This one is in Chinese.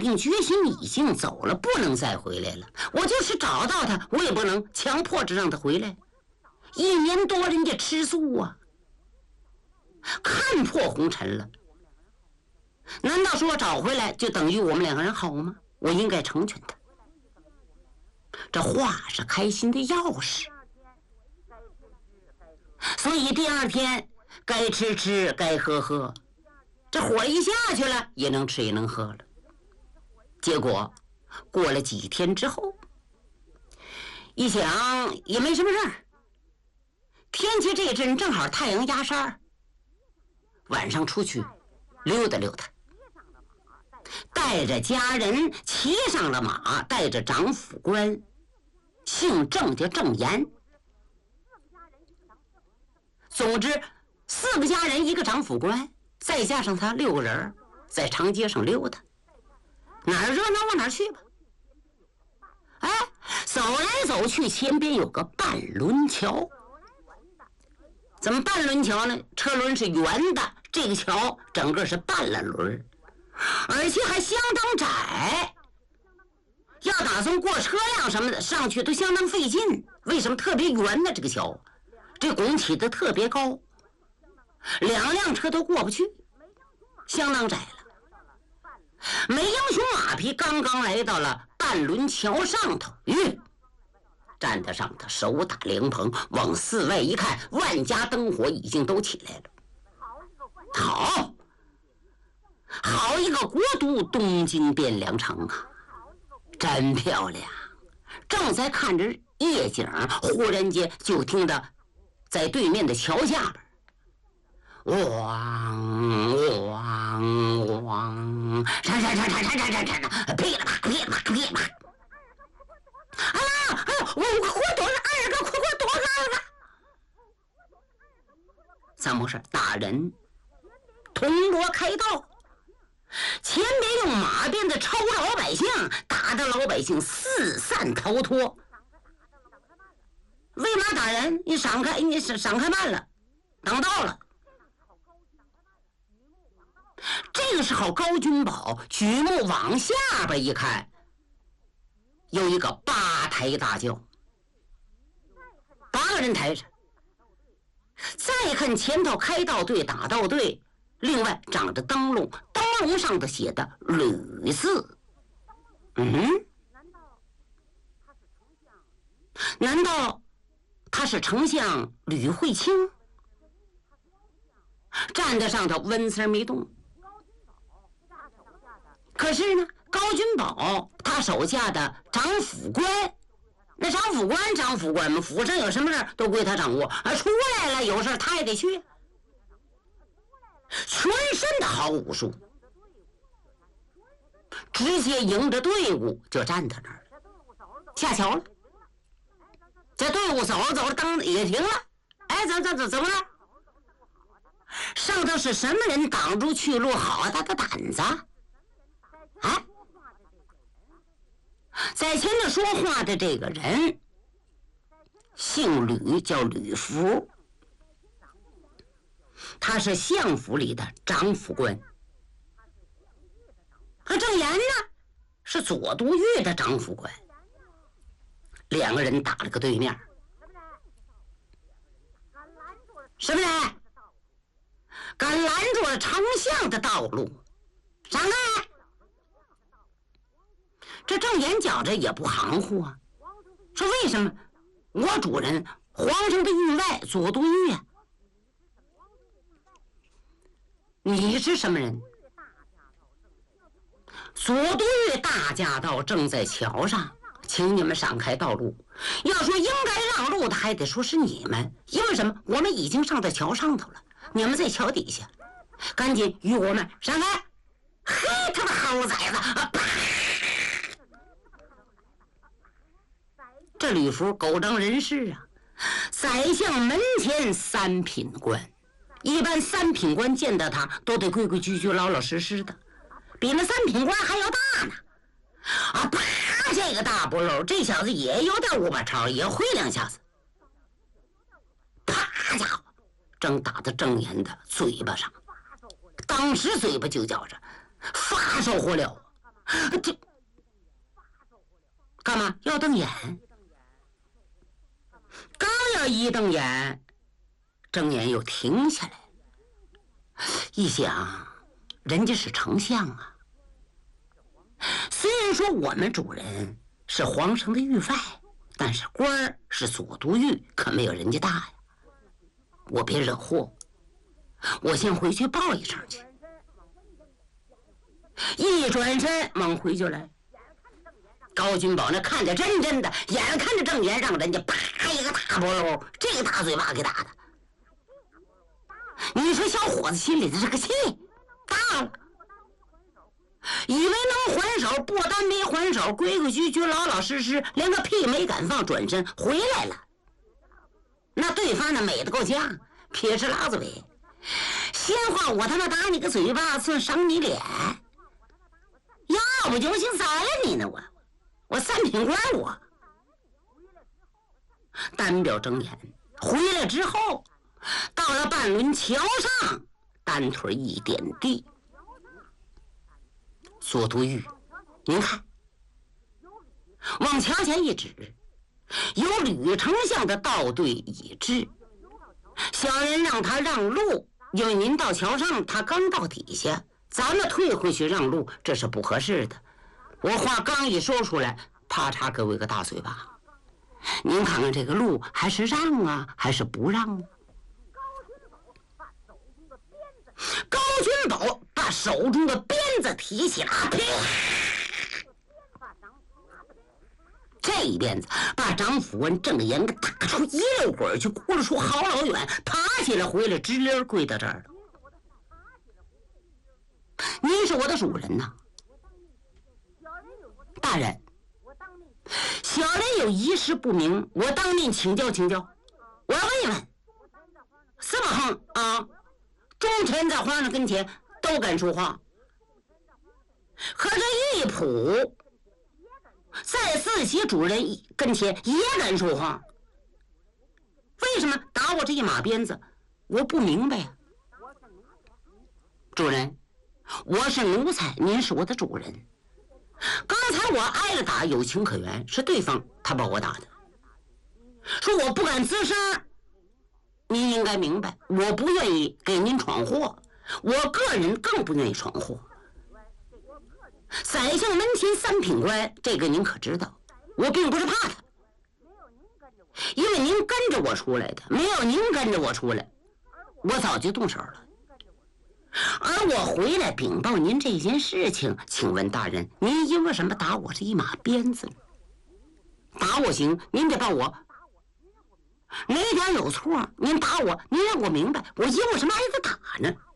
定决心已经走了，不能再回来了。我就是找到他，我也不能强迫着让他回来。1年多人家吃素啊，看破红尘了。难道说找回来就等于我们2个人好吗？我应该成全他。这话是开心的钥匙。所以第2天该吃吃，该喝喝，这火一下去了，也能吃也能喝了。结果过了几天之后，一想也没什么事儿，天气这阵正好太阳压山，晚上出去溜达溜达，带着家人骑上了马，带着长府官，姓郑叫郑岩。总之4个家人1个长府官，再加上他6个人，在长街上溜达，哪儿热闹往哪儿去吧。哎，走来走去，前边有个半轮桥。怎么半轮桥呢？车轮是圆的，这个桥整个是半了轮，而且还相当窄，要打算过车辆什么的上去都相当费劲。为什么特别圆呢？这个桥这拱起的特别高，2辆车都过不去，相当窄了。没英雄马匹刚刚来到了半轮桥上头，站在上头，手打凉棚，往4外一看，万家灯火已经都起来了。好一个国都东京汴梁城啊，真漂亮。正在看着夜景，忽然间就听到在对面的桥下边，汪汪汪，闪，噼里啪，哎呀，我快躲了，2个，快躲了2个！怎么回事？打人，铜锣开道，前边用马鞭子抽老百姓，打的老百姓四散逃脱。为嘛打人？你闪开慢了，挡道了。这个时候高君宝举目往下边一看，有一个8抬大轿，8个人抬着。再看前头开道队、打道队，另外长着灯笼，灯笼上头写的吕字。难道他是丞相吕惠卿？站在上头温丝没动。可是呢，高君宝他手下的长府官，那长府官嘛，府上有什么事都归他掌握，出来了有事他也得去，全身的好武术，直接迎着队伍就站在那儿了，下桥了。这队伍走着灯也停了，哎，怎么了？上头是什么人挡住去路？好大的胆子！哎，在前头说话的这个人姓吕，叫吕福，他是相府里的长府官。和郑岩呢是左都御的长府官。2个人打了个对面。什么人？敢拦住了丞相的道路，闪开！这郑岩觉着也不含糊啊，说为什么我主人皇上的御外左都御啊？你是什么人？左都御大驾到正在桥上，请你们闪开道路。要说应该让路的，还得说是你们，因为什么？我们已经上在桥上头了，你们在桥底下，赶紧与我们闪开！嘿，他的好崽子！这吕福狗仗人势啊！宰相门前3品官，一般3品官见到他都得规规矩矩、老老实实的，比那3品官还要大呢。啊，啪！这个大不漏，这小子也有点5把抄，也会2下子。啪！家伙，正打到郑岩的嘴巴上，当时嘴巴就叫着发烧火燎。 这干嘛要瞪眼？刚要一瞪眼，睁眼又停下来。一想，人家是丞相啊。虽然说我们主人是皇上的御外，但是官儿是左都御，可没有人家大呀。我别惹祸，我先回去报一声去。一转身往回就来。高君宝那看着真的，眼看着正眼，让人家啪一个大波篓，这个大嘴巴给打的。你说小伙子心里的这个气大了，以为能还手，不但没还手，规规矩矩老老实实，连个屁没敢放，转身回来了。那对方呢美得够呛，撇着拉嘴，闲话我他妈打你个嘴巴，算赏你脸，要不就行宰了你呢，我三品官我。单表睁眼回来之后，到了半轮桥上，单腿一点地，左都御，您看，往桥前一指，有吕丞相的道队已至，小人让他让路，因为您到桥上，他刚到底下，咱们退回去让路，这是不合适的。我话刚一说出来，啪嚓给我一个大嘴巴。您看看这个路还是让啊，还是不让啊？高君宝把手中的鞭子提起来，这一鞭子把张辅官正眼给打出一溜滚去，咕噜出好老远，爬起来回来，直溜跪到这儿了。您是我的主人呐，大人，小人有一事不明，我当面请教请教。我要问一问，司马亨啊，忠臣在皇上跟前都敢说话，可是义仆在自己主人跟前也敢说话，为什么打我这一马鞭子？我不明白呀。主人，我是奴才，您是我的主人。刚才我挨了打，有情可原，是对方他把我打的。说我不敢吱声，您应该明白，我不愿意给您闯祸，我个人更不愿意闯祸。宰相门前三品官，这个您可知道，我并不是怕他，因为您跟着我出来的，没有您跟着我出来，我早就动手了。而我回来禀报您这件事情，请问大人，您因为什么打我这一马鞭子呢？打我行，您得把我哪点有错，您打我，您让我明白，我因为什么挨着打呢？